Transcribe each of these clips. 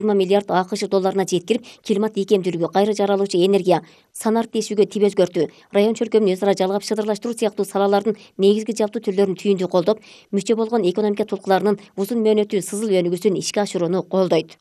миллиард АКШ долларына жеткирип, климат ийкемдүүлүгү, кайра жаралуучу энергия, санар тесүүгө тип өзгөртүү, район чөлкөмүн өз ара жалгап шыдырлаштыруу сыяктуу салалардын негизги жаптуу түрлөрүн түйүндүү колдоп, мүчө болгон экономика толкуларынын узун мөөнөттүү сызыл өнүгүүсүн ишке ашырууну колдойт.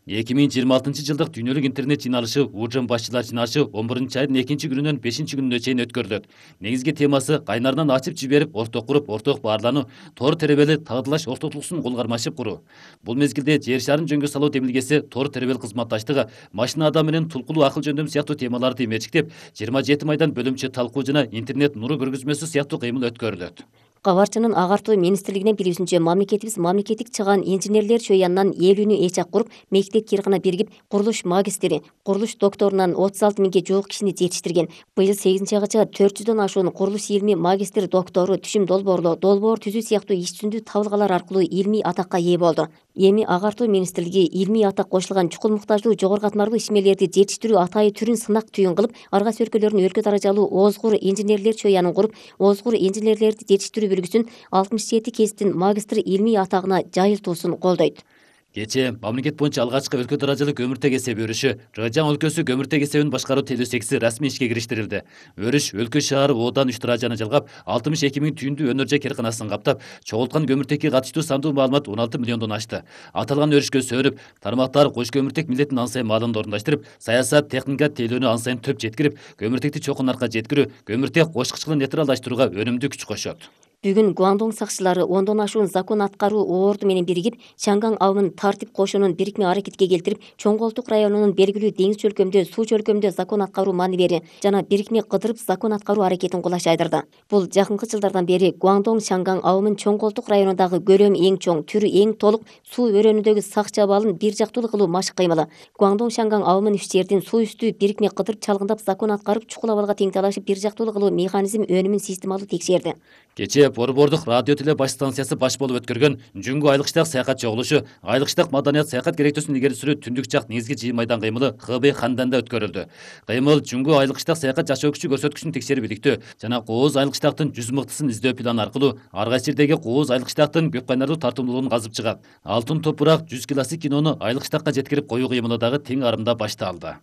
2026 жылдык дүйнөлүк интернет жыйналышы УЖМ башчылар жыйналышы 11 айдын 2-күнүнөн 5-күнүнө чейин өткөрүлөт. Негизги темасы кайнарынан ачып жиберип, орток куруп, орток баарлануу, тор теребели тагдылаш ортоклуксун кол кармашып куруу. Бул мезгилде жер шарын жөнгө салуу демилгеси, тор теребел кызматташтыгы, машина адам менен тулкулуу акыл жөндөм сыяктуу темаларды мерчиктеп, 27 майдан бөлүмчө талкуу жана интернет нуру көргөзмөсү сыяктуу кыймыл өткөрүлөт. Кабарчынын агартуу министрлигинин билүүсүнчө, мамлекетибиз мамлекеттик чыгаан инженерлер чөө янынан 50 эчак куруп, мектеп киргана биригип, курулуш магистри, курулуш докторунан 36 миңге жуук кишини жетиштирген. Быйыл 8-айга 400дөн ашуун курулуш илми магистр доктору, түшүм долбоор түзүү сыяктуу иш жүзүндүү табылгалар аркылуу илмий атакка ээ болду. Эми агартуу министрлиги илмий атак кошулган чукул муктаждуу жогорку катмарлуу ишмерлерди жетиштирүү атайы түрүн сынак түйүн кылып, Ар кайсы өлкөлөрдүн өлкө даражалуу озгур инженерлер чөө янын куруп, озгур инженерлерди жетиштирүү үлгүсүн 67 кесиптин магистр илмий атагына жайылтуусун колдойт. Кечээ мамлекет боюнча алгачкы өлкө даражалуу көмүртек эсеп өрүшү, Рыжан өлкөсү көмүртек эсебин башкаруу телөөсекси расмий ишке кириштирилди. Өрүш өлкө шаар оодан 3 даражаны жалгап, 62 миң түйүндүү өнөр жай кырканасын каптап, чогулткан көмүртекке катыштуу сандуу маалымат 16 миллиондон ашты. Аталган өрүшкө сөөнүп, тармактар кош көмүртек милдетин ан сайын маалында орундаштырып, саясат, техника, тейлөөнү ан сайын төп жеткирип, көмүртекти чокун наркка жеткирүү, көмүртек кош кычкылын нейтралдаштырууга өнүмдүү күч кошот. Бүгүн Гуандong сакчылары 10дон ашуун закон аткаруу орду менен биригип, Чанган абынын тартип кошунун бирикме аракетке келтирип, Чоң Колтук районунун белгилүү деңиз чөлкөмдө, суу чөлкөмдө закон аткаруу маневери жана бирикме кыдырып закон аткаруу аракетин кулаш айдырды. Бул жакынкы жылдардан бери Гуандong Чанган абынын Чоң Колтук районундагы көлөмү эң чоң, түрү эң толук суу өрөөнүндөгү сакчы абалын бир жактуулуу кылуу машык кыймылы. Гуандong Чанган абынын 3 жердин суу үстү бирикме кыдырып чалгындап закон аткарып, чукул абалга тең талашып бир жактуулуу кылуу механизм өнүмүн системалуу текшерди. Кечээ Борбордук радио теле баш станциясы баш болуп өткөргөн Жүнгө Айлыкчтак саякат чогулушу, Айлыкчтак маданият саякат керектөөсүн илгери сүрүү түндүк жак негизги жыйын майдан кыймылы Хэбэй Ханданда өткөрүлдү. Кыймыл Жүнгө Айлыкчтак саякат жашоо күчү көрсөткүчүн текшерип иликтөө жана Кооз Айлыкчтактын 100 мыктысын издөө планы аркылуу ар кайсы жердеги Кооз Айлыкчтактын көп кайнарлуу тартымдуулугун казып чыгат. Алтын топурак 100 классик кинону Айлыкчтакка жеткирип коюу кыймылы дагы тең арымда башталды.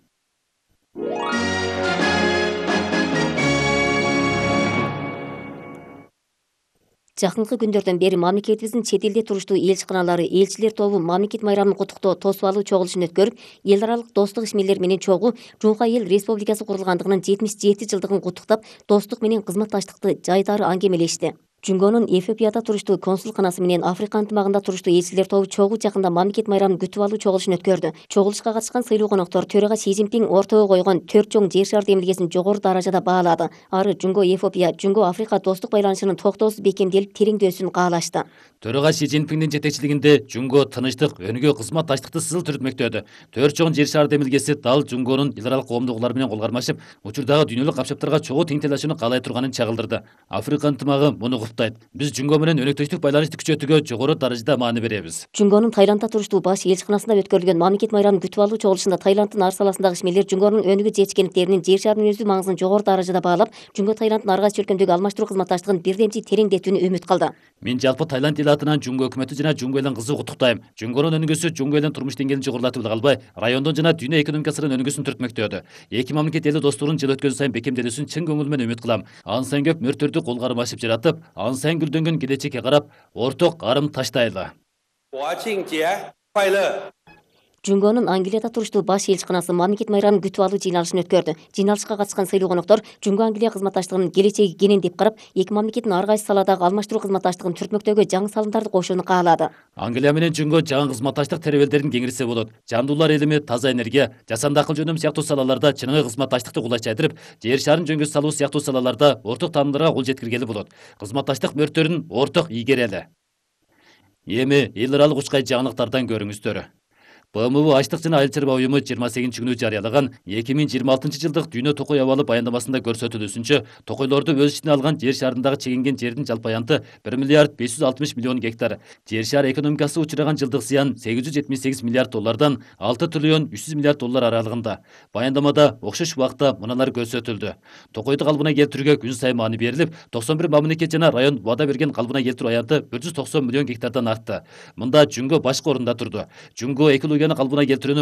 Жакынкы күндөрдөн бери мамлекетибиздин чет элде туруштуу элчиканалары, элчилер тобу мамлекет майрамын куттуктоо тосуп алуу чогулушун өткөрүп, эл аралык достук ишмерлер менен чогуу Жуңка эл республикасы курулгандыгынын 77 жылдыгын куттуктап, достук менен кызматташтыкты жайдары аңгемелешти. Жүнгөнүн Эфиопияда туруштуу консулканасы менен Африка ынтымагында туруштуу элчилер тобу чогуу жакында мамлекет майрамын күтүп алуу чогулушун өткөрдү. Чогулушка катышкан сыйлуу коноктор төрага Си Цзиньпин ортого койгон 4 чоң жер шар демилгесин жогору даражада баалады. Ары Жүнгө Эфиопия, Жүнгө Африка достук байланышынын токтоосуз бекемделип, тереңдөөсүн каалашты. Төрага Си Цзиньпиндин жетекчилигинде Жүнгө тынычтык, өнүгүү, кызматташтыкты сызыл түрүтмөктөдү. 4 чоң жер шар демилгеси дал Жүнгөнүн эл аралык коомдугулар менен кол кармашып, учурдагы дүйнөлүк капчаптарга чогуу тең талашууну каалай турганын чагылдырды. Африка ынтымагы муну куптайт. Биз Жүнгө менен өнөктөштүк байланышты күчөтүүгө жогору даражада маани беребиз. Жүнгөнүн Таиландда туруштуу баш элчиканасында өткөрүлгөн мамлекет майрамын күтүп алуу чогулушунда Таиланддын ар саласындагы ишмерлер Жүнгөнүн өнүгүү жетишкендиктеринин жер шарынын өзү маңызын жогору даражада баалап, Жүнгө Таиланддын ар кайсы чөлкөмдөгү алмаштыруу кызматташтыгын бирдемчи тереңдетүүнү үмүт кылды. Мен жалпы Таиланд эл атынан Жүнгө өкмөтү жана Жүнгө элин кызуу куттуктайм. Жүнгөнүн өнүгүүсү Жүнгө элин турмуш деңгээлин жогорулатып эле калбай, райондун жана дүйнө экономикасынын өнүгүүсүн түрөтмөктөдү. Эки мамлекет эли достугунун жыл өткөн сайын бекемделүүсүн чын көңүл менен үмүт кылам. Ан сайын көп мөрттөрдү кол кармашып жаратып, ан сайын гүлдөнгөн келечекке карап, орток карым таштайлы. Жүнгөнүн Англияда туруштуу баш элчиканасы мамлекет майрамын күтүп алуу жыйналышын өткөрдү. Жыйналышка катышкан сыйлуу коноктор Жүнгө Англия кызматташтыгынын келечеги кенен деп карап, эки мамлекеттин ар кайсы саладагы алмаштыруу кызматташтыгын түртмөктөгө жаңы салымдарды кошууну каалады. Англия менен Жүнгө жаңы кызматташтык теребелдерин кеңирсе болот. Жандуулар элими, таза энергия, жасанды акыл жөндөм сыяктуу салаларда чыныгы кызматташтыкты кулайчайдырып, жер шарын жөнгө салуу сыяктуу салаларда орток таанымдарга кол жеткиргели болот. Кызматташтык мөрттөрүн орток ийгерели. Эми эл аралык учкай жаңылыктардан көрүңүздөр. БМУ Ачлык жана Айыл чарба уюму 28-күнү жарыялаган 2026 жылдык дүйнө токой абалы баяндамасында көрсөтүлүүсүнчө, токойлорду өз ичине алган жер шарындагы чегинген жердин жалпы аянты 1 миллиард 560 миллион гектар. Жер шар экономикасы учураган жылдык зыян 878 миллиард доллардан 6 триллион 300 миллиард доллар аралыгында. Баяндамада окшош убакта муналар көрсөтүлдү. Токойду калыбына келтирүүгө күн сайын маани берилип, 91 мамлекет жана район вада берген калыбына келтирүү аянты 190 миллион гектардан артты. Мында Жүнгө башкы орунда турду. Жүнгө экология энергияны калыбына келтирүүнү